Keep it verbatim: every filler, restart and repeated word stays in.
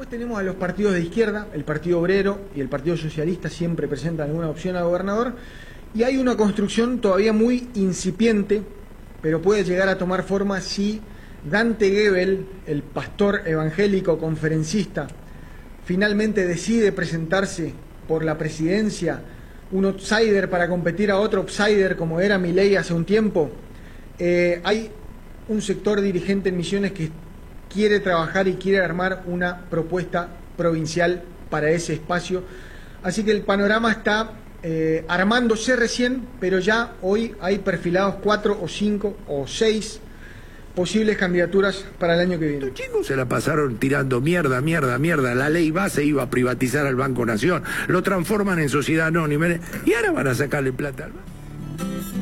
Después tenemos a los partidos de izquierda, el Partido Obrero y el Partido Socialista siempre presentan alguna opción a gobernador, y hay una construcción todavía muy incipiente, pero puede llegar a tomar forma si Dante Gebel, el pastor evangélico conferencista, finalmente decide presentarse por la presidencia, un outsider para competir a otro outsider como era Milei hace un tiempo. Eh, hay un sector dirigente en Misiones que quiere trabajar y quiere armar una propuesta provincial para ese espacio. Así que el panorama está eh, armándose recién, pero ya hoy hay perfilados cuatro o cinco o seis posibles candidaturas para el año que viene. Los chicos se la pasaron tirando mierda, mierda, mierda. La ley base iba a privatizar al Banco Nación. Lo transforman en sociedad anónima. Y ahora van a sacarle plata al banco.